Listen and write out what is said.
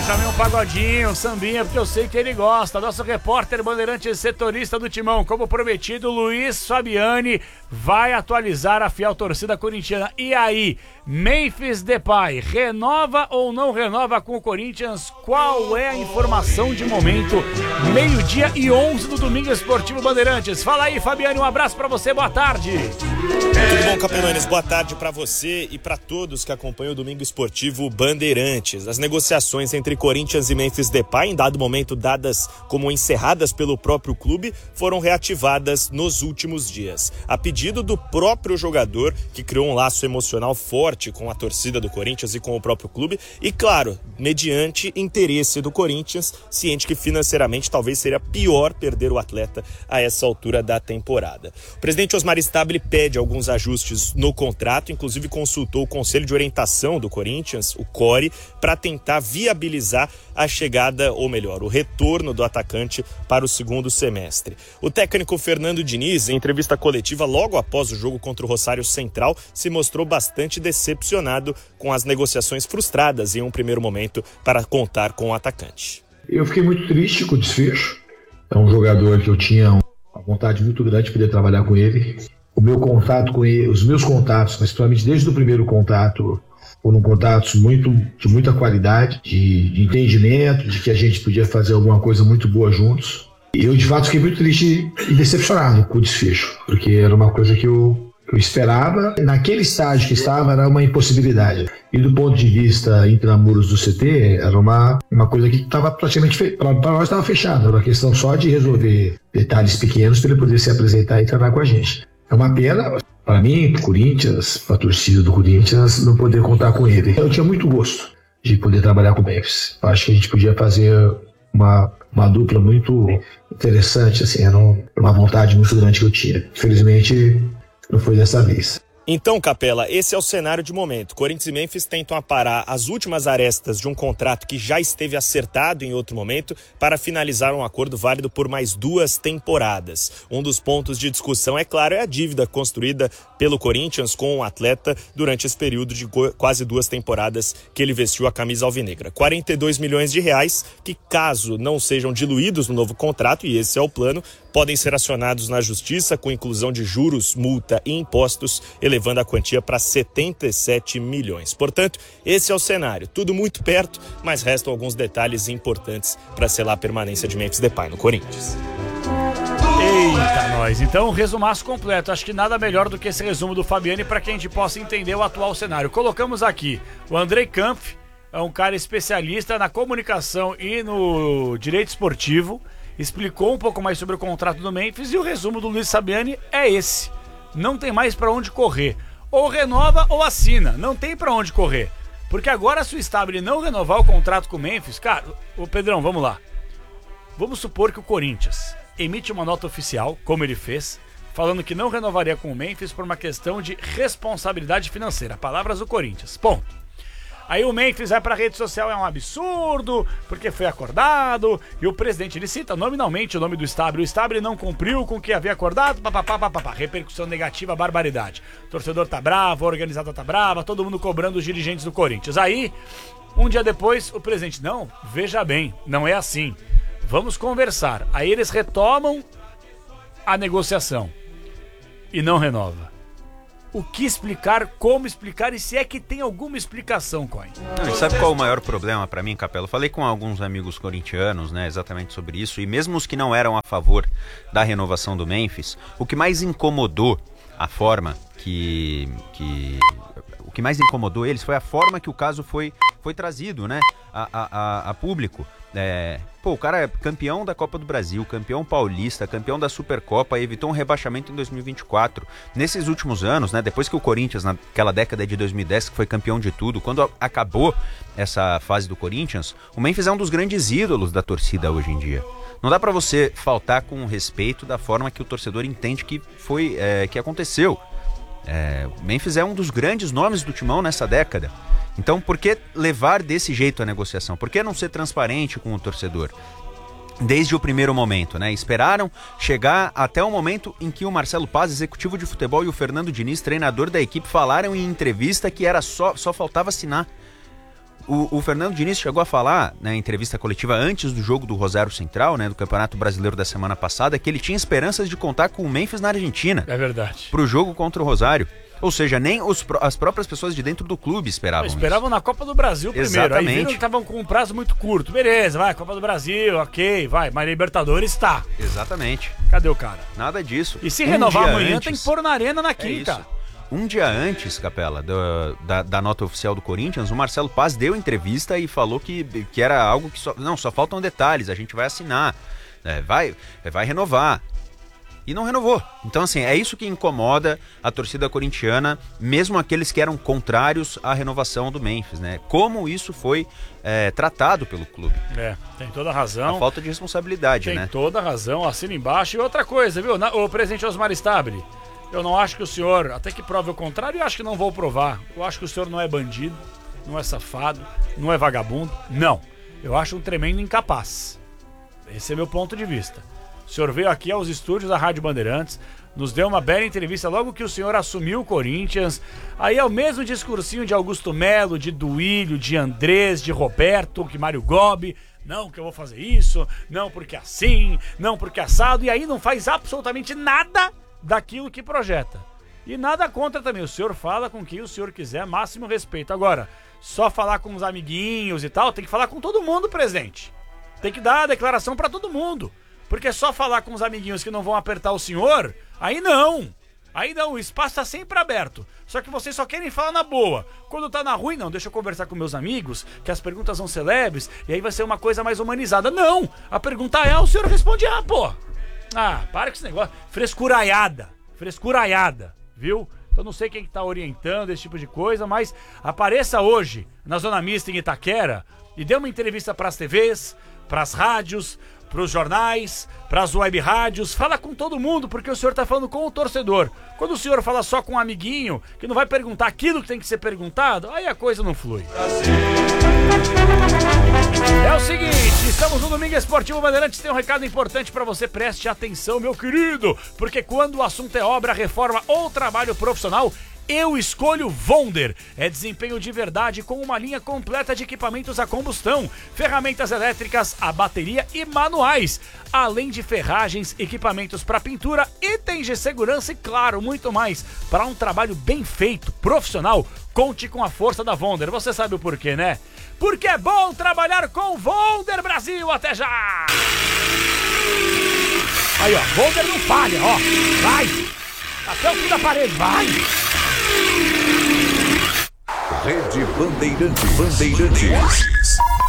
chamei um pagodinho, um sambinha, porque eu sei que ele gosta. Nosso repórter bandeirante setorista do Timão, como prometido, Luiz Fabiani, vai atualizar a fiel torcida corintiana. E aí, Memphis Depay, renova ou não renova com o Corinthians? Qual é a informação de momento? 12:11 do Domingo Esportivo Bandeirantes. Fala aí, Fabiani, um abraço pra você, boa tarde. Tudo bom, Capelanes? Boa tarde pra você e pra todos que acompanham o Domingo Esportivo Bandeirantes. As negociações entre Corinthians e Memphis Depay, em dado momento dadas como encerradas pelo próprio clube, foram reativadas nos últimos dias. A pedido do próprio jogador, que criou um laço emocional forte com a torcida do Corinthians e com o próprio clube, e claro, mediante interesse do Corinthians, ciente que financeiramente talvez seria pior perder o atleta a essa altura da temporada. O presidente Osmar Stabile pede alguns ajustes no contrato, inclusive consultou o Conselho de Orientação do Corinthians, o CORE, para tentar viabilizar a chegada, ou melhor, o retorno do atacante para o segundo semestre. O técnico Fernando Diniz, em entrevista coletiva logo após o jogo contra o Rosário Central, se mostrou bastante decepcionado com as negociações frustradas em um primeiro momento para contar com o atacante. Eu fiquei muito triste com o desfecho. É um jogador que eu tinha uma vontade muito grande de poder trabalhar com ele. O meu contato com ele, os meus contatos, principalmente desde o primeiro contato, foram contatos de muita qualidade, de entendimento, de que a gente podia fazer alguma coisa muito boa juntos. E eu, de fato, fiquei muito triste e decepcionado com o desfecho, porque era uma coisa que eu esperava. Naquele estágio que estava, era uma impossibilidade. E do ponto de vista intramuros do CT, era uma coisa que estava praticamente para nós estava fechada. Era uma questão só de resolver detalhes pequenos para ele poder se apresentar e trabalhar com a gente. É uma pena para mim, para o Corinthians, para a torcida do Corinthians, não poder contar com ele. Eu tinha muito gosto de poder trabalhar com o Memphis. Acho que a gente podia fazer uma dupla muito interessante, assim, era uma vontade muito grande que eu tinha. Infelizmente, não foi dessa vez. Então, Capela, esse é o cenário de momento. Corinthians e Memphis tentam aparar as últimas arestas de um contrato que já esteve acertado em outro momento para finalizar um acordo válido por mais 2 temporadas. Um dos pontos de discussão, é claro, é a dívida construída pelo Corinthians com o atleta durante esse período de quase 2 temporadas que ele vestiu a camisa alvinegra. 42 milhões de reais que, caso não sejam diluídos no novo contrato, e esse é o plano, podem ser acionados na justiça com inclusão de juros, multa e impostos, elevando a quantia para 77 milhões. Portanto, esse é o cenário. Tudo muito perto, mas restam alguns detalhes importantes para selar a permanência de Memphis Depay no Corinthians. Eita, nós. Então, resumaço completo. Acho que nada melhor do que esse resumo do Fabiani para que a gente possa entender o atual cenário. Colocamos aqui o Andrei Kampf, é um cara especialista na comunicação e no direito esportivo, explicou um pouco mais sobre o contrato do Memphis e o resumo do Luiz Fabiani é esse. Não tem mais pra onde correr. Ou renova ou assina. Não tem pra onde correr. Porque agora, se o Stabile não renovar o contrato com o Memphis, cara, ô Pedrão, vamos lá. Vamos supor que o Corinthians emite uma nota oficial, como ele fez, falando que não renovaria com o Memphis por uma questão de responsabilidade financeira. Palavras do Corinthians. Ponto. Aí o Memphis vai pra rede social, é um absurdo, porque foi acordado, e o presidente, ele cita nominalmente o nome do Stabile. O Stabile não cumpriu com o que havia acordado, papapá, repercussão negativa, barbaridade. O torcedor tá bravo, a organizada tá brava, todo mundo cobrando os dirigentes do Corinthians. Aí, um dia depois, o presidente, não, veja bem, não é assim, vamos conversar. Aí eles retomam a negociação e não renova. O que explicar, como explicar e se é que tem alguma explicação, Coin? Não, e sabe qual é o maior problema pra mim, Capela? Eu falei com alguns amigos corintianos, né, exatamente sobre isso, e mesmo os que não eram a favor da renovação do Memphis, o que mais incomodou a forma o que mais incomodou eles foi a forma que o caso foi trazido, né, a público. O cara é campeão da Copa do Brasil, campeão paulista, campeão da Supercopa, evitou um rebaixamento em 2024. Nesses últimos anos, né, depois que o Corinthians, naquela década de 2010, que foi campeão de tudo, quando acabou essa fase do Corinthians, o Memphis é um dos grandes ídolos da torcida hoje em dia. Não dá pra você faltar com o respeito da forma que o torcedor entende que foi, que aconteceu. O Memphis é um dos grandes nomes do Timão nessa década. Então, por que levar desse jeito a negociação? Por que não ser transparente com o torcedor? Desde o primeiro momento, né? Esperaram chegar até o momento em que o Marcelo Paz, executivo de futebol, e o Fernando Diniz, treinador da equipe, falaram em entrevista que era só faltava assinar. o Fernando Diniz chegou a falar na entrevista coletiva antes do jogo do Rosário Central, né, do Campeonato Brasileiro da semana passada, que ele tinha esperanças de contar com o Memphis na Argentina. É verdade. Pro jogo contra o Rosário. Ou seja, nem as próprias pessoas de dentro do clube esperavam. Esperavam na Copa do Brasil primeiro. Exatamente. Aí viram que estavam com um prazo muito curto. Beleza, vai, Copa do Brasil, ok, vai. Mas Libertadores tá. Exatamente. Cadê o cara? Nada disso. E se renovar amanhã, tem que pôr na arena na quinta. Isso. Um dia antes, Capela, da nota oficial do Corinthians, o Marcelo Paz deu entrevista e falou que era algo que só faltam detalhes, a gente vai assinar, vai renovar. E não renovou. Então, assim, é isso que incomoda a torcida corintiana, mesmo aqueles que eram contrários à renovação do Memphis, né? Como isso foi tratado pelo clube. Tem toda a razão. A falta de responsabilidade, né? Tem toda a razão, assina embaixo. E outra coisa, viu? O presidente Osmar Stabile, eu não acho que o senhor, até que prove o contrário, eu acho que não vou provar. Eu acho que o senhor não é bandido, não é safado, não é vagabundo. Não. Eu acho um tremendo incapaz. Esse é meu ponto de vista. O senhor veio aqui aos estúdios da Rádio Bandeirantes, nos deu uma bela entrevista logo que o senhor assumiu o Corinthians. Aí é o mesmo discursinho de Augusto Melo, de Duílio, de Andrés, de Roberto, que Mário Gobi. Não, que eu vou fazer isso, não porque assim, não porque assado. E aí não faz absolutamente nada daquilo que projeta. E nada contra também. O senhor fala com quem o senhor quiser, máximo respeito. Agora, só falar com os amiguinhos e tal, tem que falar com todo mundo presente. Tem que dar a declaração pra todo mundo. Porque só falar com os amiguinhos que não vão apertar o senhor, aí não. Aí não, o espaço tá sempre aberto. Só que vocês só querem falar na boa. Quando tá na ruim, não, deixa eu conversar com meus amigos, que as perguntas vão ser leves, e aí vai ser uma coisa mais humanizada. Não, a pergunta é, o senhor responde, pô. Para com esse negócio. Frescuraiada, viu? Então não sei quem que tá orientando esse tipo de coisa, mas apareça hoje na Zona Mista em Itaquera e dê uma entrevista pras TVs, pras rádios, pros jornais, pras web rádios, fala com todo mundo, porque o senhor tá falando com o torcedor. Quando o senhor fala só com um amiguinho, que não vai perguntar aquilo que tem que ser perguntado, aí a coisa não flui. É o seguinte, estamos no Domingo Esportivo Bandeirantes, tem um recado importante pra você, preste atenção, meu querido, porque quando o assunto é obra, reforma ou trabalho profissional, eu escolho Vonder. É desempenho de verdade com uma linha completa de equipamentos a combustão, ferramentas elétricas, a bateria e manuais, além de ferragens, equipamentos para pintura, itens de segurança e, claro, muito mais. Para um trabalho bem feito, profissional, conte com a força da Vonder. Você sabe o porquê, né? Porque é bom trabalhar com Vonder, Brasil. Até já! Aí, ó, Vonder não falha, ó. Vai! Até o fim da parede, vai! Rede Bandeirantes.